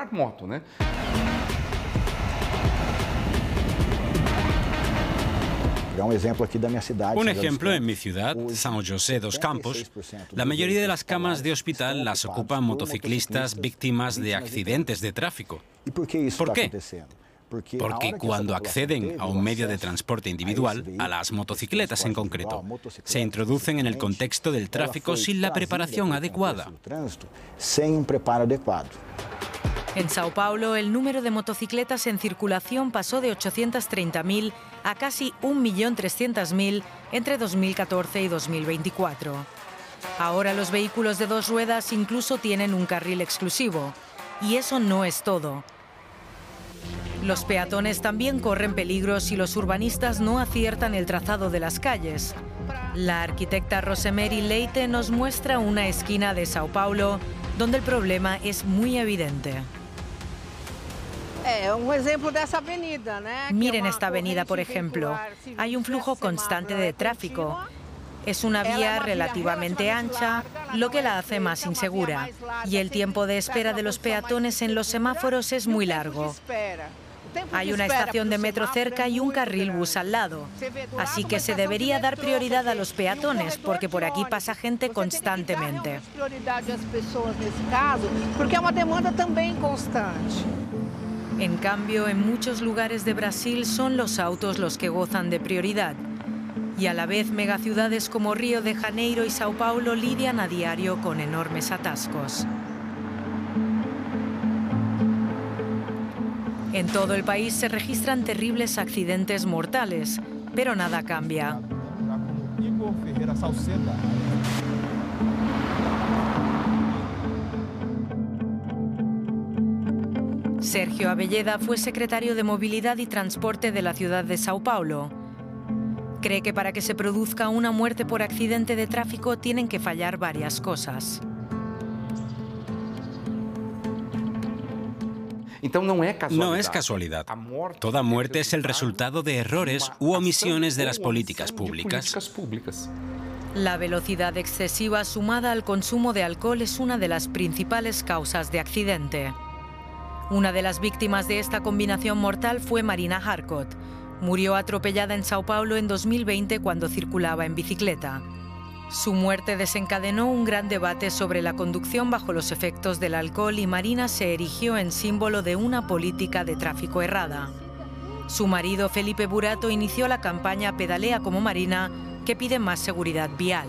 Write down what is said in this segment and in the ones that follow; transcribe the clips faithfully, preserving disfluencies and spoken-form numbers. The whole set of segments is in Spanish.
na moto, né? Un ejemplo en mi ciudad, São José dos Campos, la mayoría de las camas de hospital las ocupan motociclistas víctimas de accidentes de tráfico. ¿Por qué? Porque cuando acceden a un medio de transporte individual, a las motocicletas en concreto, se introducen en el contexto del tráfico sin la preparación adecuada. En Sao Paulo, el número de motocicletas en circulación pasó de ochocientas treinta mil a casi un millón trescientos mil entre dos mil catorce y dos mil veinticuatro. Ahora los vehículos de dos ruedas incluso tienen un carril exclusivo. Y eso no es todo. Los peatones también corren peligro si los urbanistas no aciertan el trazado de las calles. La arquitecta Rosemary Leite nos muestra una esquina de Sao Paulo donde el problema es muy evidente. Miren esta avenida, por ejemplo. Hay un flujo constante de tráfico. Es una vía relativamente ancha, lo que la hace más insegura. Y el tiempo de espera de los peatones en los semáforos es muy largo. Hay una estación de metro cerca y un carril bus al lado. Así que se debería dar prioridad a los peatones, porque por aquí pasa gente constantemente. En cambio, en muchos lugares de Brasil son los autos los que gozan de prioridad. Y a la vez megaciudades como Río de Janeiro y Sao Paulo lidian a diario con enormes atascos. En todo el país se registran terribles accidentes mortales, pero nada cambia. Sergio Abelleda fue secretario de Movilidad y Transporte de la ciudad de Sao Paulo. Cree que para que se produzca una muerte por accidente de tráfico tienen que fallar varias cosas. No es casualidad. Toda muerte es el resultado de errores u omisiones de las políticas públicas. La velocidad excesiva sumada al consumo de alcohol es una de las principales causas de accidente. Una de las víctimas de esta combinación mortal fue Marina Harcott. Murió atropellada en Sao Paulo en dos mil veinte cuando circulaba en bicicleta. Su muerte desencadenó un gran debate sobre la conducción bajo los efectos del alcohol y Marina se erigió en símbolo de una política de tráfico errada. Su marido, Felipe Burato, inició la campaña Pedalea como Marina, que pide más seguridad vial.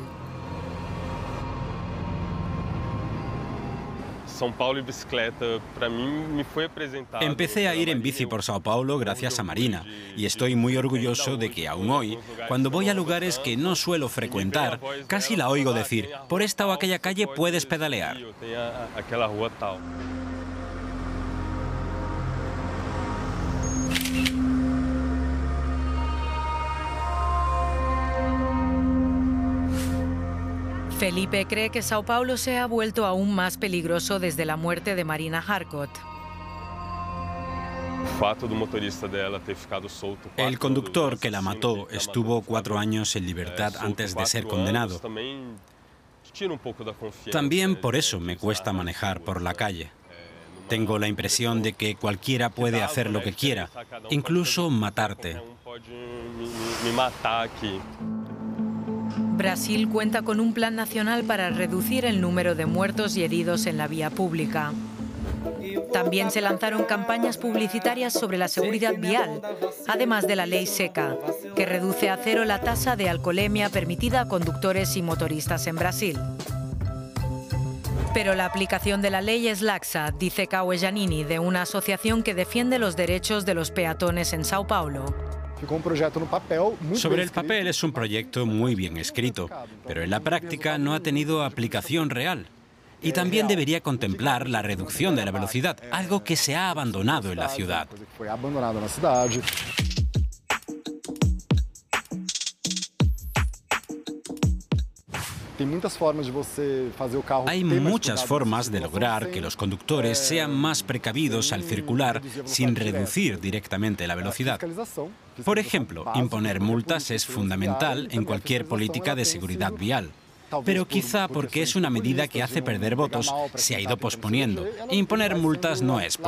Empecé a ir en bici por Sao Paulo gracias a Marina y estoy muy orgulloso de que aún hoy, cuando voy a lugares que no suelo frecuentar, casi la oigo decir, por esta o aquella calle puedes pedalear. Felipe cree que Sao Paulo se ha vuelto aún más peligroso desde la muerte de Marina Harcott. El conductor que la mató estuvo cuatro años en libertad antes de ser condenado. También por eso me cuesta manejar por la calle. Tengo la impresión de que cualquiera puede hacer lo que quiera, incluso matarte. Brasil cuenta con un plan nacional para reducir el número de muertos y heridos en la vía pública. También se lanzaron campañas publicitarias sobre la seguridad vial, además de la ley seca, que reduce a cero la tasa de alcoholemia permitida a conductores y motoristas en Brasil. Pero la aplicación de la ley es laxa, dice Cauê Giannini, de una asociación que defiende los derechos de los peatones en Sao Paulo. Sobre el papel es un proyecto muy bien escrito, pero en la práctica no ha tenido aplicación real. Y también debería contemplar la reducción de la velocidad, algo que se ha abandonado en la ciudad. Hay muchas formas de lograr que los conductores sean más precavidos al circular sin reducir directamente la velocidad. Por ejemplo, imponer multas es fundamental en cualquier política de seguridad vial. Pero quizá porque es una medida que hace perder votos, se ha ido posponiendo. Imponer multas no es